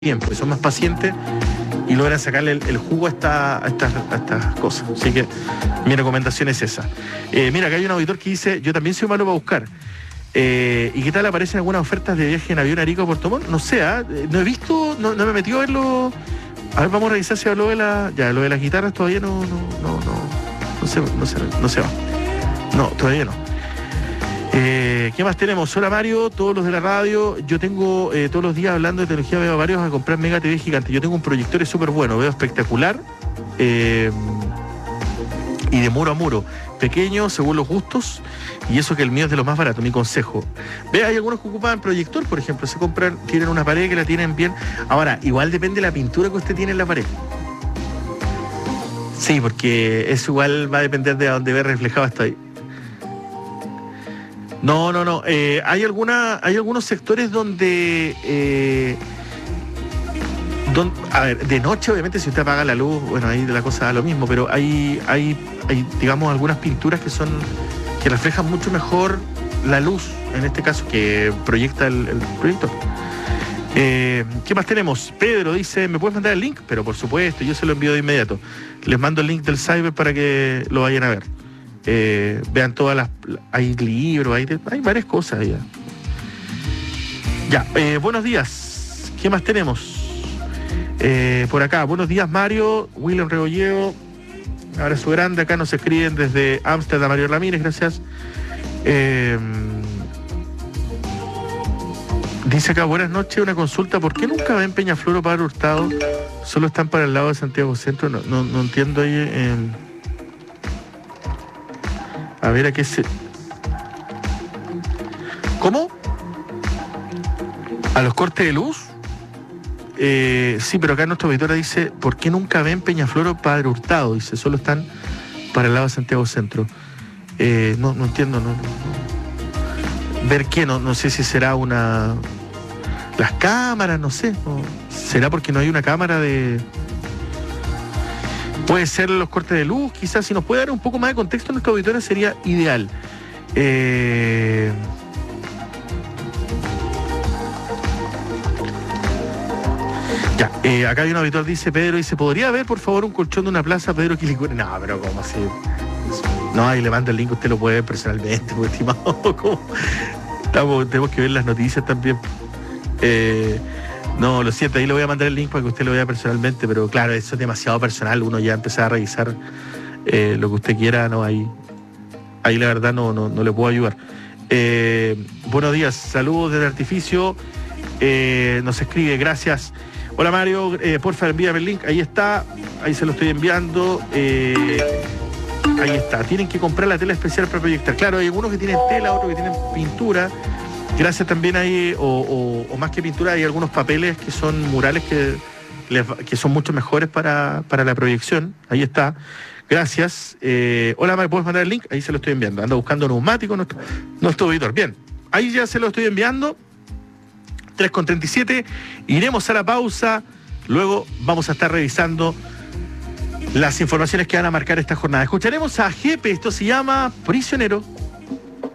tiempo, son más pacientes y logran sacarle el jugo a estas cosas. Así que mi recomendación es esa. Mira, acá hay un auditor que dice: yo también soy malo para buscar. ¿Y qué tal aparecen algunas ofertas de viaje en avión a Arica o Puerto Montt? No sé, no he visto, no me he metido a verlo. A ver, vamos a revisar si habló de lo de las guitarras todavía no se va. No, todavía no. ¿Qué más tenemos? Hola Mario, todos los de la radio. Yo tengo todos los días hablando de tecnología, veo a varios a comprar Mega TV gigante. Yo tengo un proyector súper bueno, veo espectacular y de muro a muro, pequeño según los gustos, y eso que el mío es de los más baratos. Mi consejo: ve, hay algunos que ocupan proyector, por ejemplo, tienen una pared que la tienen bien. Ahora, igual depende de la pintura que usted tiene en la pared. Sí, porque eso igual va a depender de a dónde ve reflejado hasta ahí. No. Hay algunos sectores donde, a ver, de noche obviamente si usted apaga la luz, bueno, ahí la cosa da lo mismo, pero hay digamos algunas pinturas que reflejan mucho mejor la luz, en este caso, que proyecta el proyector. ¿Qué más tenemos? Pedro dice: ¿me puedes mandar el link? Pero por supuesto, yo se lo envío de inmediato. Les mando el link del Cyber para que lo vayan a ver. Vean hay libros, hay varias cosas ya. Buenos días. ¿Qué más tenemos? Por acá, buenos días Mario, William Rebolleo, un abrazo grande. Acá nos escriben desde Ámsterdam, Mario Ramírez, gracias. Dice acá: buenas noches, una consulta, ¿por qué nunca ven Peñaflor o Padre Hurtado? Solo están para el lado de Santiago Centro. No entiendo ahí. A ver, ¿a qué se...? ¿Cómo? ¿A los cortes de luz? Sí, pero acá nuestra auditora dice: ¿por qué nunca ven Peñaflor o Padre Hurtado? Dice: solo están para el lado de Santiago Centro. No entiendo, no. ¿Ver qué? No sé si será las cámaras, no sé. ¿Será porque no hay una cámara de...? Puede ser los cortes de luz, quizás. Si nos puede dar un poco más de contexto nuestra auditora sería ideal. Acá hay un auditor, dice Pedro, dice: ¿podría haber por favor un colchón de una plaza Pedro Quilicura? No, pero ¿cómo así? No, ahí le manda el link, usted lo puede ver personalmente, pues, estimado. Tenemos que ver las noticias también. No, lo siento, ahí le voy a mandar el link para que usted lo vea personalmente, pero claro, eso es demasiado personal. Uno ya empezar a revisar lo que usted quiera, no, ahí la verdad no le puedo ayudar. Buenos días, saludos desde Artificio. Nos escribe: gracias. Hola Mario, porfa envíame el link. Ahí está, ahí se lo estoy enviando. Ahí está, tienen que comprar la tela especial para proyectar. Claro, hay algunos que tienen tela, otros que tienen pintura. Gracias también hay, o más que pintura, hay algunos papeles que son murales que son mucho mejores para la proyección. Ahí está. Gracias. Hola, ¿me puedes mandar el link? Ahí se lo estoy enviando. Anda buscando neumático nuestro auditor. Bien, ahí ya se lo estoy enviando. 3:37. Iremos a la pausa. Luego vamos a estar revisando las informaciones que van a marcar esta jornada. Escucharemos a Jepe. Esto se llama Prisionero.